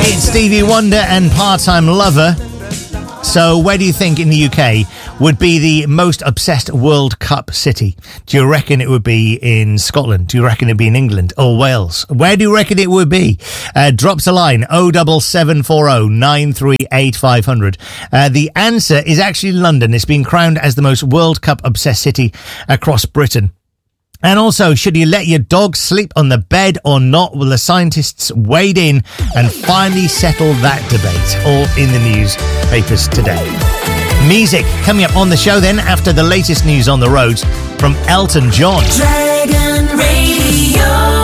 It's Stevie Wonder and Part-Time Lover. So where do you think in the UK would be the most obsessed World Cup city? Do you reckon it would be in Scotland? Do you reckon it'd be in England or Wales? Where do you reckon it would be? Drops a line 07740 938 500. The answer is actually London. It's been crowned as the most World Cup obsessed city across Britain. And also, should you let your dog sleep on the bed or not? Well, the scientists weighed in and finally settled that debate. All in the newspapers today. Music coming up on the show then after the latest news on the roads from Elton John. Dragon Radio.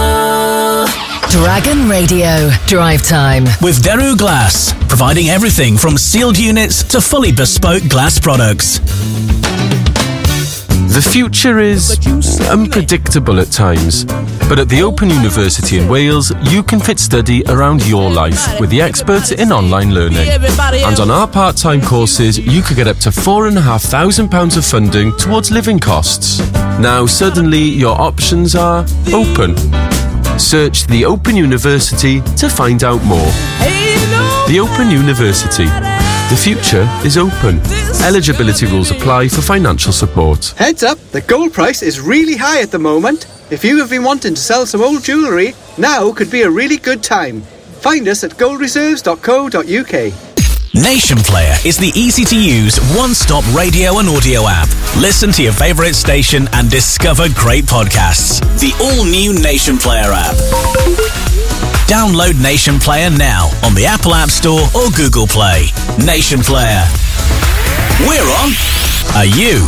Dragon Radio. Drive time. With Deru Glass, providing everything from sealed units to fully bespoke glass products. The future is unpredictable at times, but at the Open University in Wales, you can fit study around your life with the experts in online learning. And on our part-time courses, you could get up to £4,500 of funding towards living costs. Now suddenly your options are open. Search the Open University to find out more. The Open University. The future is open. Eligibility rules apply for financial support. Heads up, the gold price is really high at the moment. If you have been wanting to sell some old jewellery, now could be a really good time. Find us at goldreserves.co.uk. Nation Player is the easy-to-use, one-stop radio and audio app. Listen to your favourite station and discover great podcasts. The all-new Nation Player app. Download Nation Player now on the Apple App Store or Google Play. Nation Player. We're on. Are you?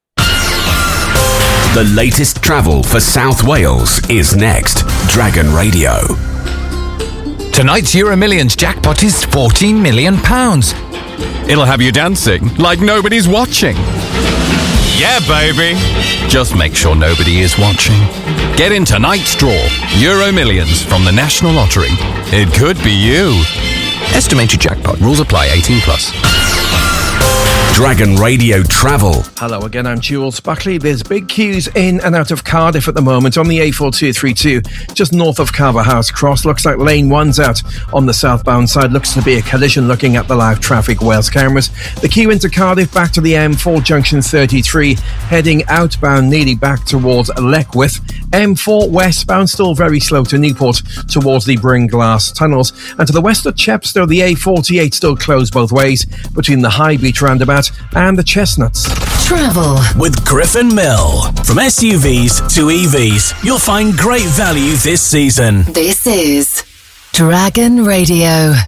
The latest travel for South Wales is next. Dragon Radio. Tonight's Euro Millions jackpot is £14 million. It'll have you dancing like nobody's watching. Yeah, baby. Just make sure nobody is watching. Get in tonight's draw. Euro Millions from the National Lottery. It could be you. Estimated jackpot. Rules apply. 18+. Dragon Radio Travel. Hello again, I'm Jules Buckley. There's big queues in and out of Cardiff at the moment on the A4232, just north of Carver House Cross. Looks like lane 1's out on the southbound side. Looks to be a collision looking at the live traffic Wales cameras. The queue into Cardiff back to the M4 junction 33, heading outbound nearly back towards Leckwith. M4 westbound still very slow to Newport towards the Bringlass tunnels. And to the west of Chepstow, the A48 still closed both ways between the High Beach roundabout and the Chestnuts. Travel with Griffin Mill. From SUVs to EVs, you'll find great value this season. This is Dragon Radio.